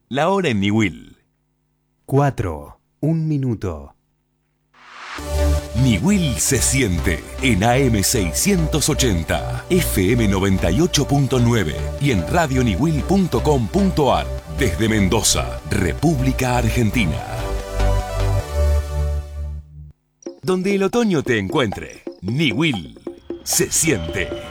La hora en Niwil. 4, 1 minuto. Niwil se siente en AM 680, FM 98.9 y en radioniwil.com.ar desde Mendoza, República Argentina. Donde el otoño te encuentre, Niwil se siente.